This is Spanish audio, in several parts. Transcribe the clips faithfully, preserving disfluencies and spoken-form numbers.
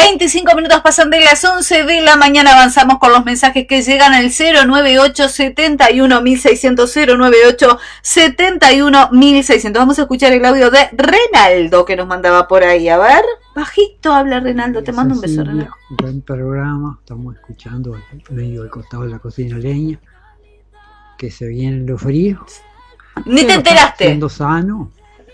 veinticinco minutos pasan de las once de la mañana. Avanzamos con los mensajes que llegan al cero nueve ocho setenta y uno mil seiscientos, cero nueve ocho setenta y uno mil seiscientos. Vamos a escuchar el audio de Renaldo que nos mandaba por ahí. A ver, bajito habla Renaldo. Te mando un beso, Renaldo. Buen programa. Estamos escuchando medio al costado de la cocina leña, que se vienen los fríos. Ni te enteraste. Siendo sano.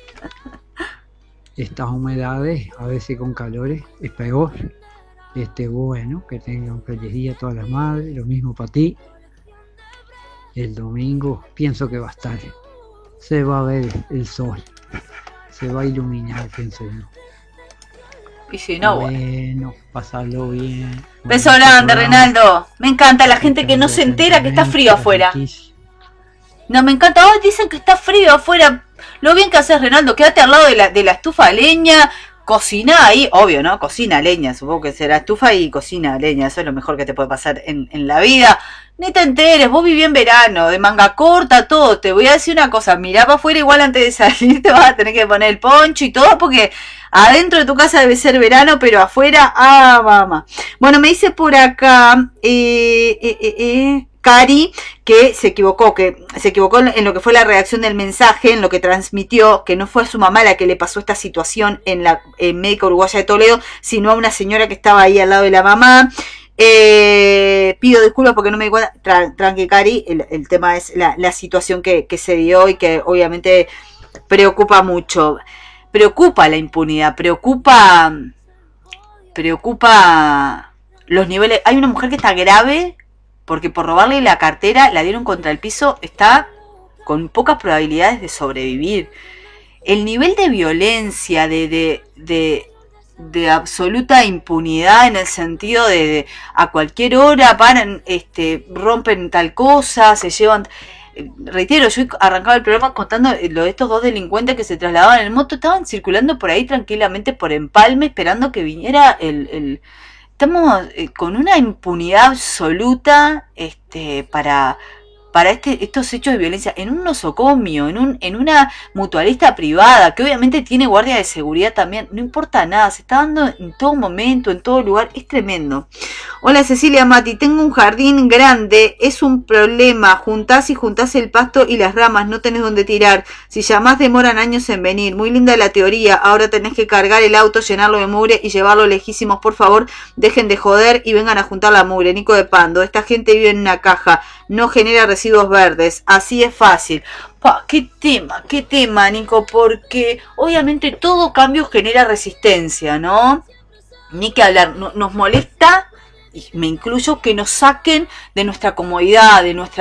Estas humedades, a veces con calores, es peor. Este, bueno, que tengan un feliz día a todas las madres, lo mismo para ti. El domingo pienso que va a estar, se va a ver el sol, se va a iluminar, pienso yo. Y si no, bueno, bueno. pasarlo bien. Beso grande, Renaldo. Me encanta la gente que no se entera que está frío afuera. No, me encanta. Oh, dicen que está frío afuera. Lo bien que haces, Renaldo, quédate al lado de la, de la estufa de leña, cocina ahí, obvio, ¿no? Cocina leña, supongo que será estufa y cocina leña, eso es lo mejor que te puede pasar en, en la vida. Ni te enteres, vos vivís en verano, de manga corta, todo. Te voy a decir una cosa, mirá para afuera igual antes de salir, te vas a tener que poner el poncho y todo, porque adentro de tu casa debe ser verano, pero afuera, ah, mamá. Bueno, me dice por acá, eh, eh, eh, eh. Cari, que se equivocó, que se equivocó en lo que fue la redacción del mensaje, en lo que transmitió, que no fue a su mamá la que le pasó esta situación en la en Médica Uruguaya de Toledo, sino a una señora que estaba ahí al lado de la mamá. Eh, pido disculpas porque no me di cuenta, Tra, tranqui Cari, el, el tema es la, la situación que, que se dio y que obviamente preocupa mucho. Preocupa la impunidad, preocupa, preocupa los niveles. Hay una mujer que está grave, porque por robarle la cartera la dieron contra el piso, está con pocas probabilidades de sobrevivir. El nivel de violencia, de, de, de, de absoluta impunidad en el sentido de, de a cualquier hora paran, este, rompen tal cosa, se llevan... Reitero, yo arrancaba el programa contando lo de estos dos delincuentes que se trasladaban en moto, estaban circulando por ahí tranquilamente por Empalme esperando que viniera el... el Estamos eh, con una impunidad absoluta este, para, para este, estos hechos de violencia en un nosocomio, en, un, en una mutualista privada, que obviamente tiene guardia de seguridad también. No importa nada, se está dando en todo momento, en todo lugar. Es tremendo. Hola Cecilia Mati, tengo un jardín grande, es un problema. Juntás y juntás el pasto y las ramas, no tenés dónde tirar. Si llamás demoran años en venir. Muy linda la teoría, ahora tenés que cargar el auto, llenarlo de mugre y llevarlo lejísimos. Por favor, dejen de joder y vengan a juntar la mugre. Nico de Pando, esta gente vive en una caja, no genera residuos verdes, así es fácil. Pa, qué tema, qué tema, Nico, porque obviamente todo cambio genera resistencia, ¿no? Ni que hablar, no, nos molesta, y me incluyo, que nos saquen de nuestra comodidad, de nuestra